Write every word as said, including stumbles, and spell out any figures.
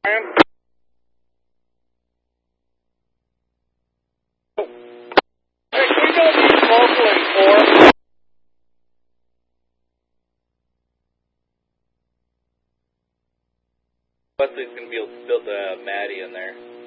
Hey, can we go to local and four? Wesley's going to be able to build a Maddie in there.